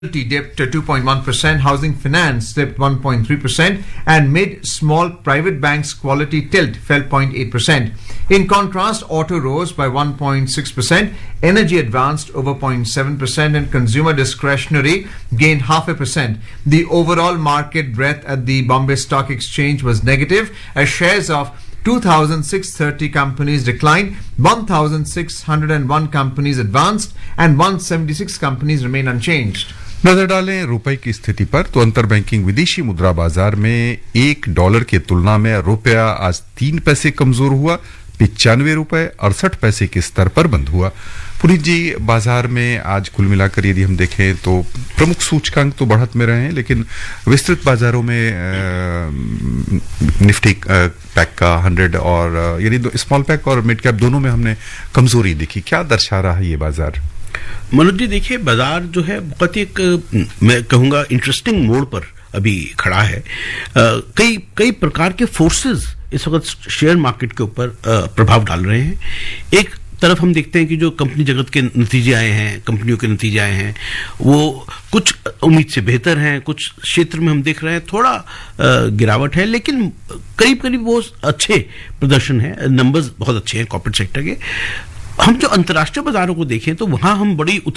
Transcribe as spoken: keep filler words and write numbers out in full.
dipped to two point one percent, housing finance slipped one point three percent, and mid-small private banks quality tilt fell zero point eight percent. In contrast, auto rose by one point six percent, energy advanced over zero point seven percent, and consumer discretionary gained half a percent. The overall market breadth at the Bombay Stock Exchange was negative, as shares of two thousand six hundred thirty companies declined, one thousand six hundred one companies advanced, and one hundred seventy-six companies remain unchanged. नजर डालें रुपए की स्थिति पर तो अंतर banking विदेशी मुद्रा बाजार में एक डॉलर की तुलना में रुपया आज तीन पैसे कमजोर हुआ, पिचानवे रुपए अड़सठ पैसे के स्तर पर बंद हुआ। पुनीत जी, बाजार में आज कुल मिलाकर यदि हम देखें तो प्रमुख सूचकांक तो बढ़त में रहे हैं, लेकिन विस्तृत बाजारों में निफ्टी पैक का हंड्रेड और यदि स्मॉल पैक और मिड कैप दोनों में हमने कमजोरी देखी। क्या दर्शा रहा है ये बाजार? मनोज जी, देखिए, बाजार जो है बहुत एक, मैं कहूंगा, इंटरेस्टिंग मोड़ पर अभी खड़ा है। आ, कई कई प्रकार के फोर्सेस इस वक्त शेयर मार्केट के ऊपर प्रभाव डाल रहे हैं। एक तरफ हम देखते हैं कि जो कंपनी जगत के नतीजे आए हैं, कंपनियों के नतीजे आए हैं, वो कुछ उम्मीद से बेहतर हैं, कुछ क्षेत्र में हम देख रहे हैं थोड़ा गिरावट है, लेकिन करीब करीब वो अच्छे प्रदर्शन है, नंबर्स बहुत अच्छे हैं कॉर्पोरेट सेक्टर के। हम जो अंतर्राष्ट्रीय बाजारों को देखें तो वहां हम बड़ी